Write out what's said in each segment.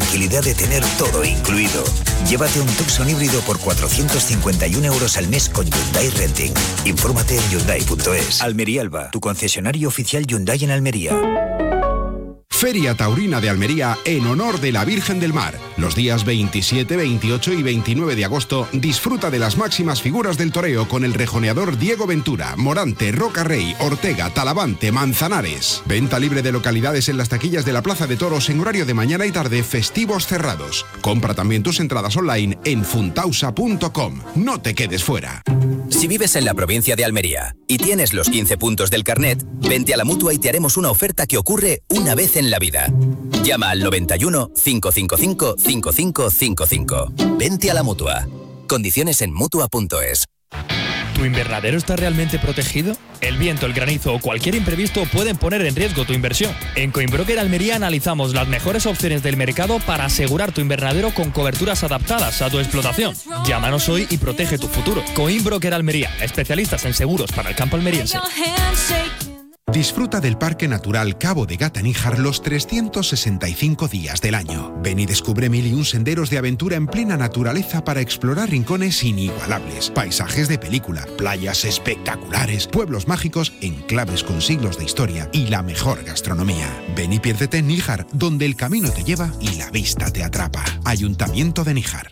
tranquilidad de tener todo incluido. Llévate un Tucson híbrido por 451 € al mes con Hyundai Renting. Infórmate en Hyundai.es. Almería Alba, tu concesionario oficial Hyundai en Almería. Feria Taurina de Almería en honor de la Virgen del Mar. Los días 27, 28 y 29 de agosto disfruta de las máximas figuras del toreo con el rejoneador Diego Ventura, Morante, Roca Rey, Ortega, Talavante, Manzanares. Venta libre de localidades en las taquillas de la Plaza de Toros en horario de mañana y tarde, festivos cerrados. Compra también tus entradas online en funtausa.com. No te quedes fuera. Si vives en la provincia de Almería y tienes los 15 puntos del carnet, vente a la Mutua y te haremos una oferta que ocurre una vez en la vida. Llama al 91 555 5555. Vente a la Mutua. Condiciones en Mutua.es. ¿Tu invernadero está realmente protegido? El viento, el granizo o cualquier imprevisto pueden poner en riesgo tu inversión. En Coinbroker Almería analizamos las mejores opciones del mercado para asegurar tu invernadero con coberturas adaptadas a tu explotación. Llámanos hoy y protege tu futuro. Coinbroker Almería, especialistas en seguros para el campo almeriense. Disfruta del Parque Natural Cabo de Gata-Níjar los 365 días del año. Ven y descubre 1001 senderos de aventura en plena naturaleza para explorar rincones inigualables, paisajes de película, playas espectaculares, pueblos mágicos, enclaves con siglos de historia y la mejor gastronomía. Ven y piérdete en Níjar, donde el camino te lleva y la vista te atrapa. Ayuntamiento de Níjar.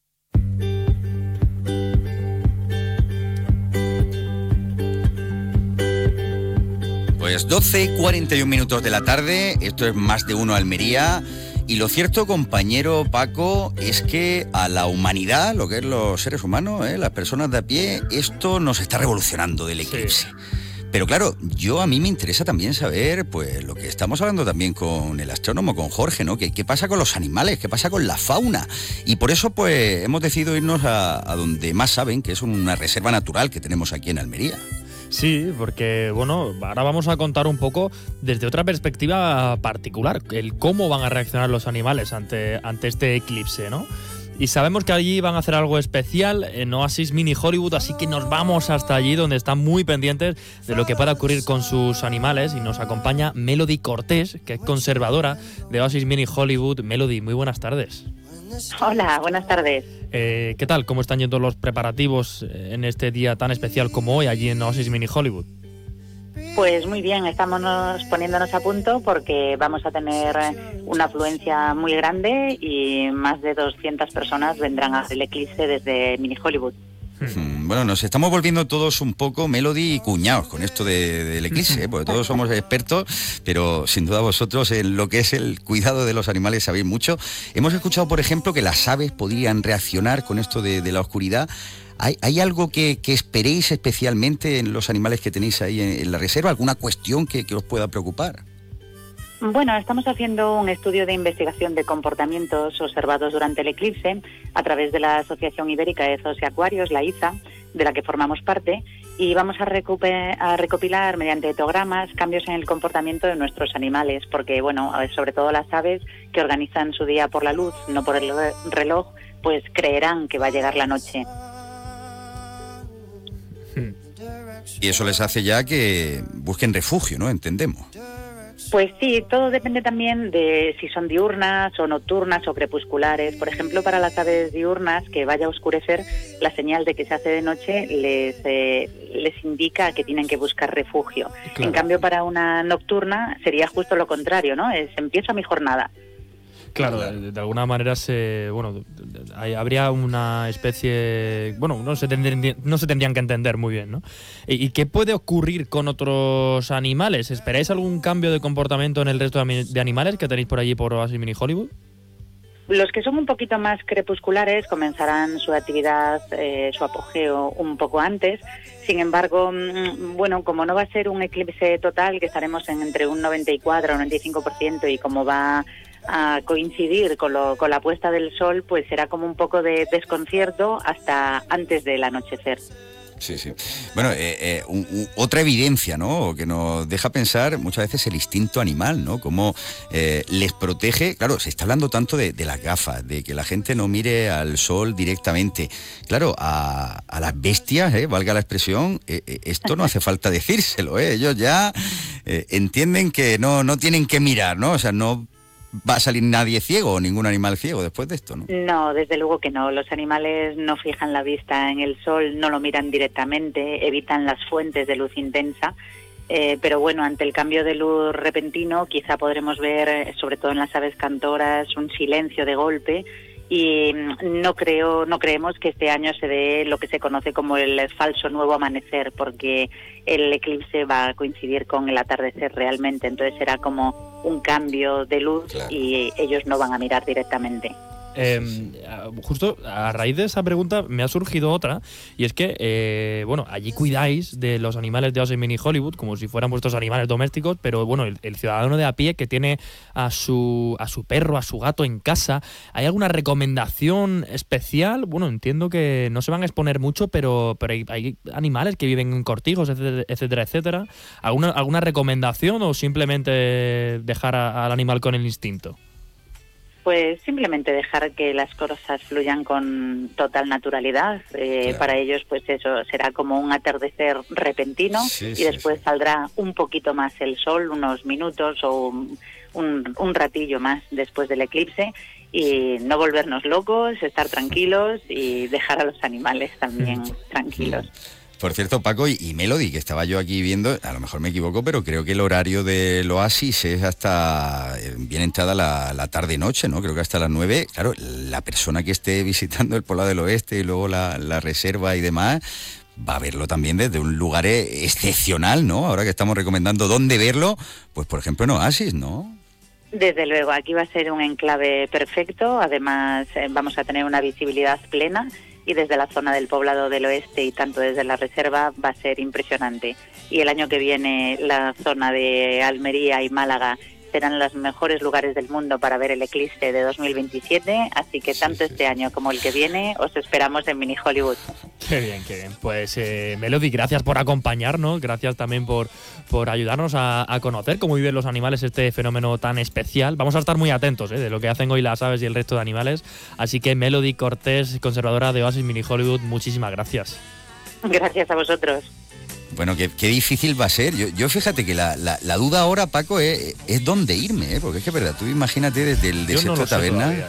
Pues 12:41 de la tarde, esto es Más de Uno Almería, y lo cierto, compañero Paco, es que a la humanidad, lo que es los seres humanos, las personas de a pie, esto nos está revolucionando del eclipse. Sí. Pero claro, a mí me interesa también saber, pues lo que estamos hablando también con el astrónomo, con Jorge, ¿no? ¿Qué pasa con los animales? ¿Qué pasa con la fauna? Y por eso, pues, hemos decidido irnos a donde más saben, que es una reserva natural que tenemos aquí en Almería. Sí, porque bueno, ahora vamos a contar un poco desde otra perspectiva particular, el cómo van a reaccionar los animales ante este eclipse, ¿no? Y sabemos que allí van a hacer algo especial en Oasis Mini Hollywood, así que nos vamos hasta allí donde están muy pendientes de lo que pueda ocurrir con sus animales, y nos acompaña Melody Cortés, que es conservadora de Oasis Mini Hollywood. Melody, muy buenas tardes. Hola, buenas tardes. ¿Qué tal? ¿Cómo están yendo los preparativos en este día tan especial como hoy allí en Oasis Mini Hollywood? Pues muy bien, estamos poniéndonos a punto porque vamos a tener una afluencia muy grande y más de 200 personas vendrán al eclipse desde Mini Hollywood. Bueno, nos estamos volviendo todos un poco, Melody, cuñados con esto del eclipse, porque todos somos expertos, pero sin duda vosotros en lo que es el cuidado de los animales sabéis mucho. Hemos escuchado, por ejemplo, que las aves podrían reaccionar con esto de la oscuridad. ¿Hay algo que esperéis especialmente en los animales que tenéis ahí en la reserva? ¿Alguna cuestión que os pueda preocupar? Bueno, estamos haciendo un estudio de investigación de comportamientos observados durante el eclipse a través de la Asociación Ibérica de Zoos y Acuarios, la IZA, de la que formamos parte, y vamos a recopilar mediante etogramas cambios en el comportamiento de nuestros animales, porque, bueno, sobre todo las aves que organizan su día por la luz, no por el reloj, pues creerán que va a llegar la noche. Y eso les hace ya que busquen refugio, ¿no? Entendemos. Pues sí, todo depende también de si son diurnas o nocturnas o crepusculares. Por ejemplo, para las aves diurnas, que vaya a oscurecer, la señal de que se hace de noche les indica que tienen que buscar refugio. Claro. En cambio, para una nocturna sería justo lo contrario, ¿no? Empieza mi jornada. Claro, de alguna manera habría una especie... Bueno, no se tendrían que entender muy bien, ¿no? ¿Y qué puede ocurrir con otros animales? ¿Esperáis algún cambio de comportamiento en el resto de animales que tenéis por allí por Oasis Mini Hollywood? Los que son un poquito más crepusculares comenzarán su actividad, su apogeo un poco antes. Sin embargo, bueno, como no va a ser un eclipse total, que estaremos entre un 94 o 95%, y como va a coincidir con la puesta del sol, pues será como un poco de desconcierto hasta antes del anochecer. Sí, sí. Bueno, otra evidencia, ¿no?, que nos deja pensar muchas veces el instinto animal, ¿no?, cómo les protege. Claro, se está hablando tanto de las gafas, de que la gente no mire al sol directamente. Claro, a las bestias, valga la expresión, esto no hace falta decírselo, ellos ya entienden que no tienen que mirar, ¿no? O sea, no va a salir nadie ciego o ningún animal ciego después de esto, ¿no? No, desde luego que no. Los animales no fijan la vista en el sol, no lo miran directamente, evitan las fuentes de luz intensa. Pero bueno, ante el cambio de luz repentino quizá podremos ver, sobre todo en las aves cantoras, un silencio de golpe, y no creemos que este año se dé lo que se conoce como el falso nuevo amanecer, porque el eclipse va a coincidir con el atardecer realmente, entonces será como un cambio de luz. Claro. Y ellos no van a mirar directamente. Justo a raíz de esa pregunta me ha surgido otra, y es que allí cuidáis de los animales de Oasis Mini Hollywood como si fueran vuestros animales domésticos, pero bueno, el ciudadano de a pie que tiene a su perro, a su gato en casa, ¿hay alguna recomendación especial? Bueno, entiendo que no se van a exponer mucho, pero hay animales que viven en cortijos, etcétera, etcétera. ¿Alguna recomendación o simplemente dejar al animal con el instinto? Pues simplemente dejar que las cosas fluyan con total naturalidad. Claro. Para ellos, pues eso será como un atardecer repentino, y después saldrá un poquito más el sol, unos minutos o un ratillo más después del eclipse, y no volvernos locos, estar tranquilos y dejar a los animales también tranquilos. Por cierto, Paco y Melody, que estaba yo aquí viendo, a lo mejor me equivoco, pero creo que el horario del Oasis es hasta bien entrada la tarde-noche, ¿no? Creo que hasta las 9. Claro, la persona que esté visitando el Poblado del Oeste y luego la reserva y demás, va a verlo también desde un lugar excepcional, ¿no? Ahora que estamos recomendando dónde verlo, pues por ejemplo en Oasis, ¿no? Desde luego, aquí va a ser un enclave perfecto, además vamos a tener una visibilidad plena, y desde la zona del Poblado del Oeste y tanto desde la reserva va a ser impresionante. Y el año que viene la zona de Almería y Málaga serán los mejores lugares del mundo para ver el eclipse de 2027, así que tanto este año como el que viene os esperamos en Mini Hollywood. Qué bien, qué bien. Pues Melody, gracias por acompañarnos, gracias también por ayudarnos a conocer cómo viven los animales este fenómeno tan especial. Vamos a estar muy atentos de lo que hacen hoy las aves y el resto de animales, así que Melody Cortés, conservadora de Oasis Mini Hollywood, muchísimas gracias. Gracias a vosotros. Bueno, qué difícil va a ser. Yo fíjate que la duda ahora, Paco, es dónde irme, porque es que es verdad, tú imagínate desde el desierto de Taberna.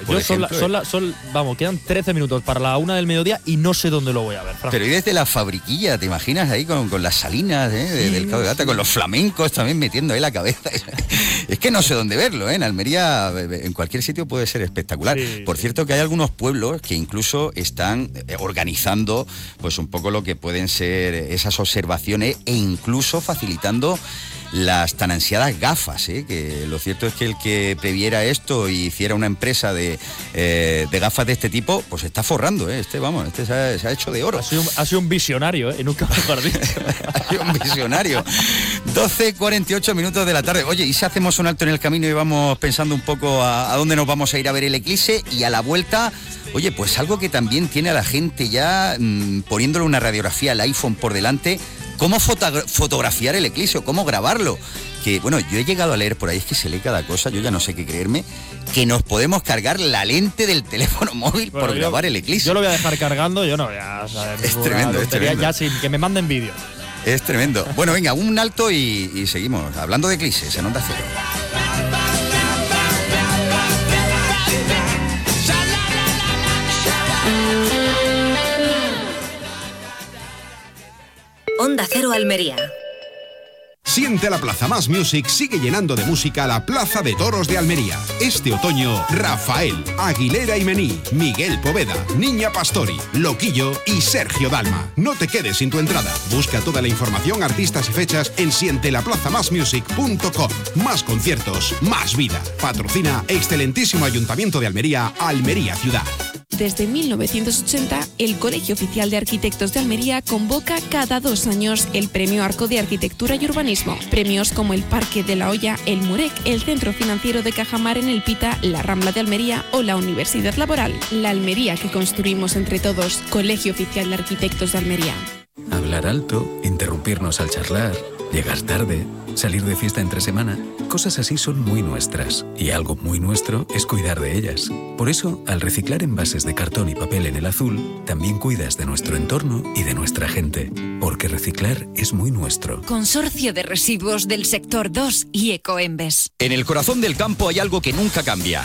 Quedan 13 minutos para la 1 del mediodía y no sé dónde lo voy a ver, Fran. Pero y desde la fabriquilla, ¿te imaginas ahí con las salinas del Cabo de Gata, con los flamencos también metiendo ahí la cabeza? Es que no sé dónde verlo, En Almería, en cualquier sitio puede ser espectacular. Por cierto, que hay algunos pueblos que incluso están organizando pues un poco lo que pueden ser esas observaciones e incluso facilitando las tan ansiadas gafas, que lo cierto es que el que previera esto y hiciera una empresa de gafas de este tipo, pues está forrando, este se ha hecho de oro. Ha sido un visionario, nunca mejor dicho. Ha sido un visionario. 12:48 minutos de la tarde. Oye, ¿y si hacemos un alto en el camino y vamos pensando un poco a dónde nos vamos a ir a ver el eclipse? Y a la vuelta, oye, pues algo que también tiene a la gente ya poniéndole una radiografía al iPhone por delante, cómo fotografiar el eclipse o cómo grabarlo. Que bueno, yo he llegado a leer por ahí, es que se lee cada cosa, yo ya no sé qué creerme, que nos podemos cargar la lente del teléfono móvil por grabar el eclipse. Yo lo voy a dejar cargando, yo no voy a saber. Es tremendo, es tremendo. Ya sin que me manden vídeos. Es tremendo. Bueno, venga, un alto y seguimos hablando de eclipses en Onda Cero. Onda Cero Almería. Siente la Plaza Más Music sigue llenando de música la Plaza de Toros de Almería. Este otoño, Rafael, Aguilera y Mení, Miguel Poveda, Niña Pastori, Loquillo y Sergio Dalma. No te quedes sin tu entrada. Busca toda la información, artistas y fechas en sientelaplazamasmusic.com. Más conciertos, más vida. Patrocina excelentísimo Ayuntamiento de Almería, Almería Ciudad. Desde 1980, el Colegio Oficial de Arquitectos de Almería convoca cada 2 años el Premio Arco de Arquitectura y Urbanismo. Premios como el Parque de la Hoya, el Murec, el Centro Financiero de Cajamar en el Pita, la Rambla de Almería o la Universidad Laboral. La Almería que construimos entre todos. Colegio Oficial de Arquitectos de Almería. Hablar alto, interrumpirnos al charlar, llegar tarde, salir de fiesta entre semana. Cosas así son muy nuestras. Y algo muy nuestro es cuidar de ellas. Por eso, al reciclar envases de cartón y papel en el azul, también cuidas de nuestro entorno y de nuestra gente. Porque reciclar es muy nuestro. Consorcio de Residuos del Sector 2 y Ecoembes. En el corazón del campo hay algo que nunca cambia.